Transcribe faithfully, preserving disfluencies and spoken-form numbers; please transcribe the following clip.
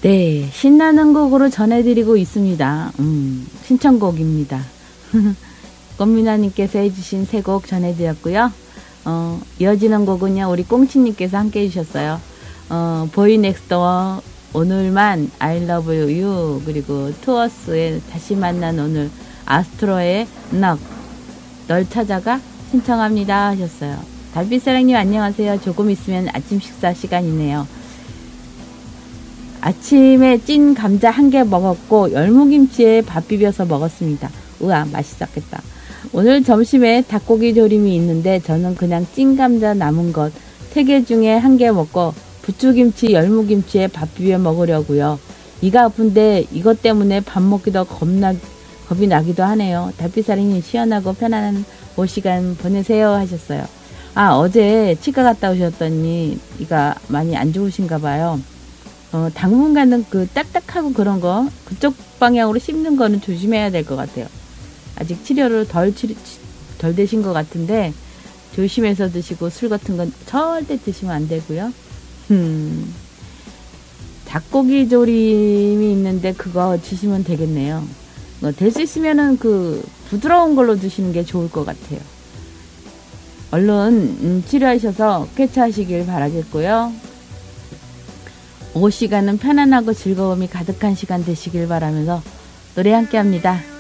네, 신나는 곡으로 전해드리고 있습니다. 음, 신청곡입니다. 꽃미나님께서 해주신 새 곡 전해드렸고요. 어, 이어지는 곡은요, 우리 꽁치님께서 함께 해주셨어요. 어, 보이 넥스트워 오늘만 I love you, 그리고 투어스의 다시 만난 오늘, 아스트로의 넉, 널 찾아가 신청합니다 하셨어요. 달빛사랑님 안녕하세요. 조금 있으면 아침 식사 시간이네요. 아침에 찐 감자 한 개 먹었고 열무김치에 밥 비벼서 먹었습니다. 우와, 맛있었겠다. 오늘 점심에 닭고기 조림이 있는데 저는 그냥 찐 감자 남은 것 세 개 중에 한 개 먹고 부추김치, 열무김치에 밥 비벼 먹으려고요. 이가 아픈데 이것 때문에 밥 먹기도 겁나, 겁이 나기도 하네요. 달빛사랑님 시원하고 편안한 오후 시간 보내세요 하셨어요. 아, 어제 치과 갔다 오셨더니 이가 많이 안 좋으신가 봐요. 어, 당분간은 그 딱딱하고 그런 거, 그쪽 방향으로 씹는 거는 조심해야 될 것 같아요. 아직 치료를 덜, 치료, 덜 되신 것 같은데, 조심해서 드시고, 술 같은 건 절대 드시면 안 되고요. 음, 닭고기 조림이 있는데, 그거 드시면 되겠네요. 뭐, 될 수 있으면은 그, 부드러운 걸로 드시는 게 좋을 것 같아요. 얼른, 음, 치료하셔서 쾌차하시길 바라겠고요. 오후 시간은 편안하고 즐거움이 가득한 시간 되시길 바라면서 노래 함께 합니다.